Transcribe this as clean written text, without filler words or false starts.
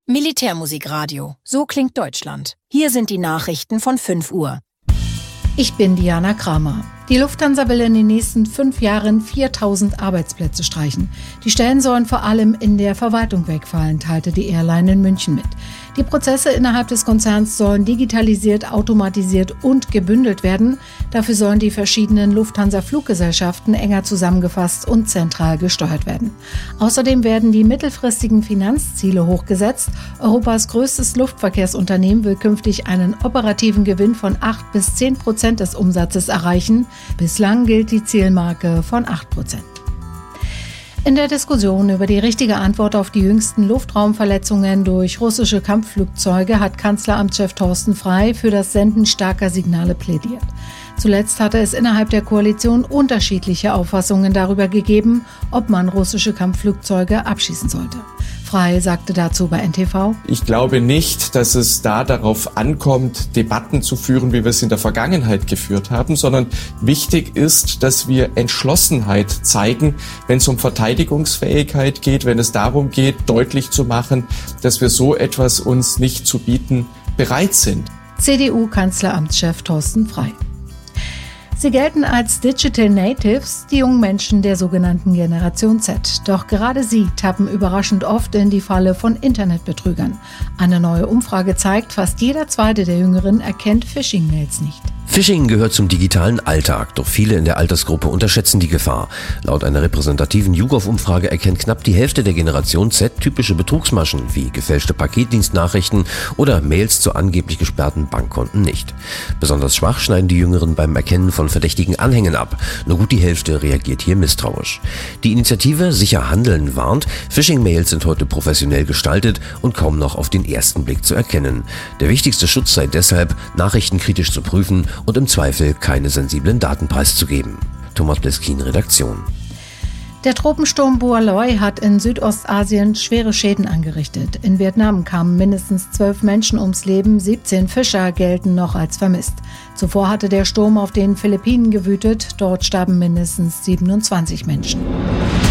Militärmusikradio. So klingt Deutschland. Hier sind die Nachrichten von 5 Uhr. Ich bin Diana Kramer. Die Lufthansa will in den nächsten 5 Jahren 4.000 Arbeitsplätze streichen. Die Stellen sollen vor allem in der Verwaltung wegfallen, teilte die Airline in München mit. Die Prozesse innerhalb des Konzerns sollen digitalisiert, automatisiert und gebündelt werden. Dafür sollen die verschiedenen Lufthansa-Fluggesellschaften enger zusammengefasst und zentral gesteuert werden. Außerdem werden die mittelfristigen Finanzziele hochgesetzt. Europas größtes Luftverkehrsunternehmen will künftig einen operativen Gewinn von 8-10% des Umsatzes erreichen. Bislang gilt die Zielmarke von 8%. In der Diskussion über die richtige Antwort auf die jüngsten Luftraumverletzungen durch russische Kampfflugzeuge hat Kanzleramtschef Thorsten Frey für das Senden starker Signale plädiert. Zuletzt hatte es innerhalb der Koalition unterschiedliche Auffassungen darüber gegeben, ob man russische Kampfflugzeuge abschießen sollte. Frey sagte dazu bei NTV: Ich glaube nicht, dass es da darauf ankommt, Debatten zu führen, wie wir es in der Vergangenheit geführt haben, sondern wichtig ist, dass wir Entschlossenheit zeigen, wenn es um Verteidigungsfähigkeit geht, wenn es darum geht, deutlich zu machen, dass wir so etwas uns nicht zu bieten bereit sind. CDU-Kanzleramtschef Thorsten Frey. Sie gelten als Digital Natives, die jungen Menschen der sogenannten Generation Z. Doch gerade sie tappen überraschend oft in die Falle von Internetbetrügern. Eine neue Umfrage zeigt, fast jeder Zweite der Jüngeren erkennt Phishing-Mails nicht. Phishing gehört zum digitalen Alltag, doch viele in der Altersgruppe unterschätzen die Gefahr. Laut einer repräsentativen YouGov-Umfrage erkennt knapp die Hälfte der Generation Z typische Betrugsmaschen wie gefälschte Paketdienstnachrichten oder Mails zu angeblich gesperrten Bankkonten nicht. Besonders schwach schneiden die Jüngeren beim Erkennen von verdächtigen Anhängen ab. Nur gut die Hälfte reagiert hier misstrauisch. Die Initiative Sicher Handeln warnt, Phishing-Mails sind heute professionell gestaltet und kaum noch auf den ersten Blick zu erkennen. Der wichtigste Schutz sei deshalb, Nachrichten kritisch zu prüfen und im Zweifel keine sensiblen Daten preiszugeben. Thomas Bleskin, Redaktion. Der Tropensturm Boaloi hat in Südostasien schwere Schäden angerichtet. In Vietnam kamen mindestens 12 Menschen ums Leben, 17 Fischer gelten noch als vermisst. Zuvor hatte der Sturm auf den Philippinen gewütet, dort starben mindestens 27 Menschen.